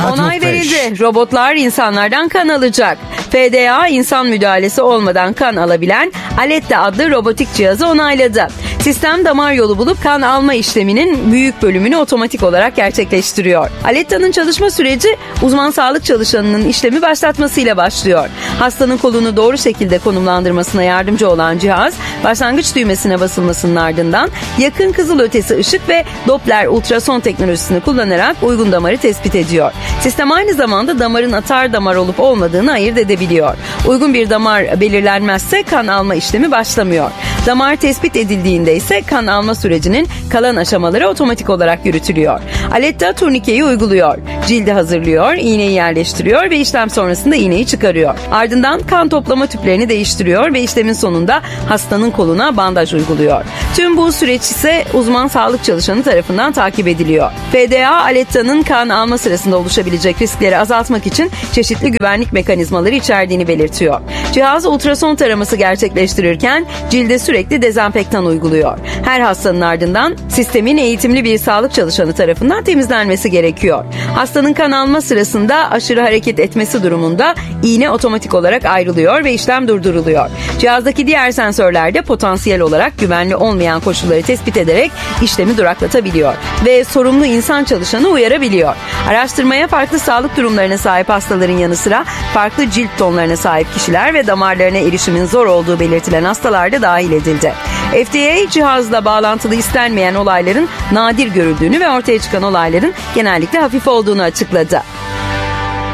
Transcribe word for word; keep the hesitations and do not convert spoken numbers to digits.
Onay verildi. Robotlar insanlardan kan alacak. F D A insan müdahalesi olmadan kan alabilen Aletta adlı robotik cihazı onayladı. Sistem damar yolu bulup kan alma işleminin büyük bölümünü otomatik olarak gerçekleştiriyor. Aletta'nın çalışma süreci uzman sağlık çalışanının işlemi başlatmasıyla başlıyor. Hastanın kolunu doğru şekilde konumlandırmasına yardımcı olan cihaz, başlangıç düğmesine basılmasının ardından yakın kızılötesi ışık ve Doppler ultrason teknolojisini kullanarak uygun damarı tespit ediyor. Sistem aynı zamanda damarın atar damar olup olmadığını ayırt edebiliyor. Uygun bir damar belirlenmezse kan alma işlemi başlamıyor. Damar tespit edildiğinde ise kan alma sürecinin kalan aşamaları otomatik olarak yürütülüyor. Aletta turnikeyi uyguluyor. Cildi hazırlıyor, iğneyi yerleştiriyor ve işlem sonrasında iğneyi çıkarıyor. Ardından kan toplama tüplerini değiştiriyor ve işlemin sonunda hastanın koluna bandaj uyguluyor. Tüm bu süreç ise uzman sağlık çalışanı tarafından takip ediliyor. F D A, Aletta'nın kan alma sırasında oluşabilecek riskleri azaltmak için çeşitli güvenlik mekanizmaları içerdiğini belirtiyor. Cihaz ultrason taraması gerçekleştirirken cilde sürekli dezenfektan uyguluyor. Her hastanın ardından sistemin eğitimli bir sağlık çalışanı tarafından temizlenmesi gerekiyor. Hastanın kan alma sırasında aşırı hareket etmesi durumunda iğne otomatik olarak ayrılıyor ve işlem durduruluyor. Cihazdaki diğer sensörler de potansiyel olarak güvenli olmayan koşulları tespit ederek işlemi duraklatabiliyor ve sorumlu insan çalışanı uyarabiliyor. Araştırmaya farklı sağlık durumlarına sahip hastaların yanı sıra farklı cilt tonlarına sahip kişiler ve damarlarına erişimin zor olduğu belirtilen hastalar da dahil edildi. F D A cihazla bağlantılı istenmeyen olayların nadir görüldüğünü ve ortaya çıkan olayların genellikle hafif olduğunu açıkladı.